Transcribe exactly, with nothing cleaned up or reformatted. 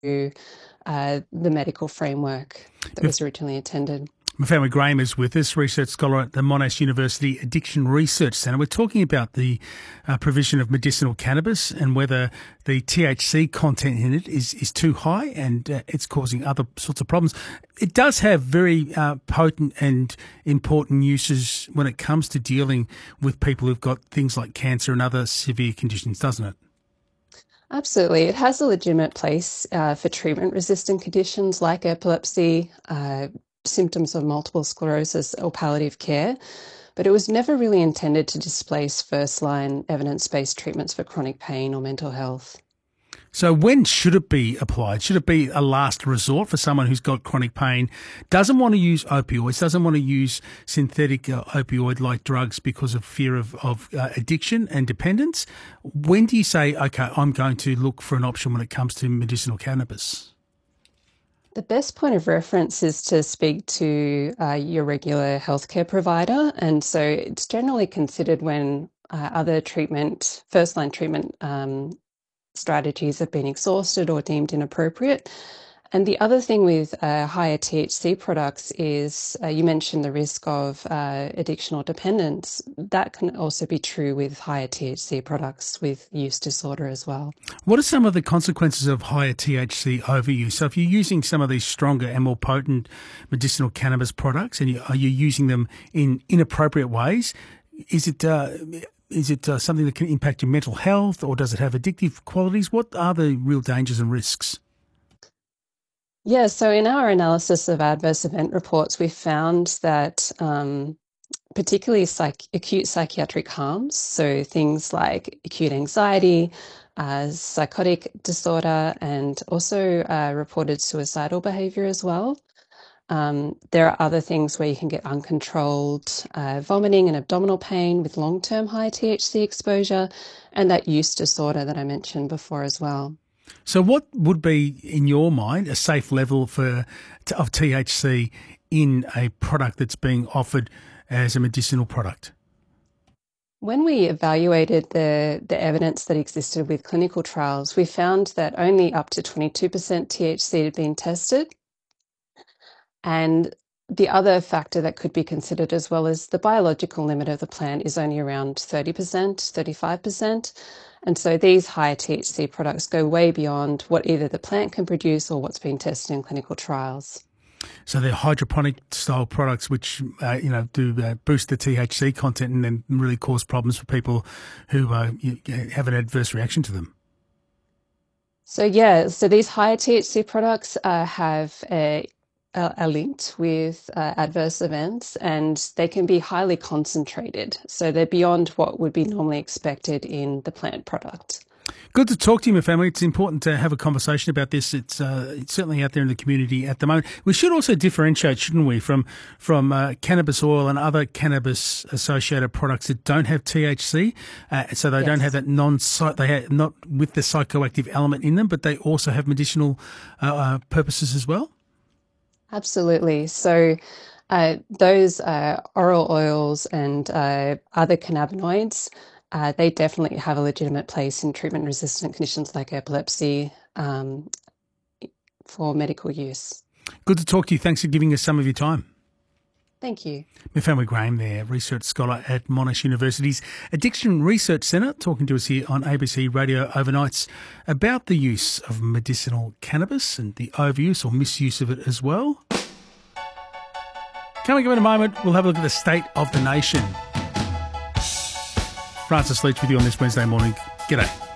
uh, the medical framework that was originally intended. Mafalma Graham is with us, research scholar at the Monash University Addiction Research Centre. We're talking about the uh, provision of medicinal cannabis and whether the T H C content in it is, is too high and uh, it's causing other sorts of problems. It does have very uh, potent and important uses when it comes to dealing with people who've got things like cancer and other severe conditions, doesn't it? Absolutely. It has a legitimate place uh, for treatment-resistant conditions like epilepsy, uh, symptoms of multiple sclerosis or palliative care, but it was never really intended to displace first-line evidence-based treatments for chronic pain or mental health. So when should it be applied? Should it be a last resort for someone who's got chronic pain, doesn't want to use opioids, doesn't want to use synthetic uh, opioid-like drugs because of fear of, of uh, addiction and dependence? When do you say, okay, I'm going to look for an option when it comes to medicinal cannabis? The best point of reference is to speak to uh, your regular healthcare provider. And so it's generally considered when uh, other treatment, first-line treatment um, strategies have been exhausted or deemed inappropriate. And the other thing with uh, higher T H C products is, uh, you mentioned the risk of uh, addiction or dependence. That can also be true with higher T H C products with use disorder as well. What are some of the consequences of higher T H C overuse? So if you're using some of these stronger and more potent medicinal cannabis products and you, are you using them in inappropriate ways, is it... Uh, Is it uh, something that can impact your mental health, or does it have addictive qualities? What are the real dangers and risks? Yeah, so in our analysis of adverse event reports, we found that um, particularly psych- acute psychiatric harms, so things like acute anxiety, uh, psychotic disorder, and also uh, reported suicidal behaviour as well. Um, there are other things where you can get uncontrolled uh, vomiting and abdominal pain with long-term high T H C exposure, and that use disorder that I mentioned before as well. So what would be, in your mind, a safe level for of T H C in a product that's being offered as a medicinal product? When we evaluated the, the evidence that existed with clinical trials, we found that only up to twenty-two percent T H C had been tested. And the other factor that could be considered as well is the biological limit of the plant is only around thirty percent, thirty-five percent. And so these high T H C products go way beyond what either the plant can produce or what's been tested in clinical trials. So they're hydroponic style products which, uh, you know, do uh, boost the T H C content and then really cause problems for people who uh, have an adverse reaction to them. So yeah, so these higher T H C products uh, have a are linked with uh, adverse events, and they can be highly concentrated. So they're beyond what would be normally expected in the plant product. Good to talk to you, my family. It's important to have a conversation about this. It's, uh, it's certainly out there in the community at the moment. We should also differentiate, shouldn't we, from from uh, cannabis oil and other cannabis-associated products that don't have T H C. Uh, so they yes. don't have that non they have not with the psychoactive element in them, but they also have medicinal uh, uh, purposes as well. Absolutely. So uh, those uh, oral oils and uh, other cannabinoids, uh, they definitely have a legitimate place in treatment-resistant conditions like epilepsy um, for medical use. Good to talk to you. Thanks for giving us some of your time. Thank you. Mafalma Graham there, research scholar at Monash University's Addiction Research Centre, talking to us here on A B C Radio Overnights about the use of medicinal cannabis and the overuse or misuse of it as well. Coming up in a moment, we'll have a look at the state of the nation. Francis Leach with you on this Wednesday morning. G'day.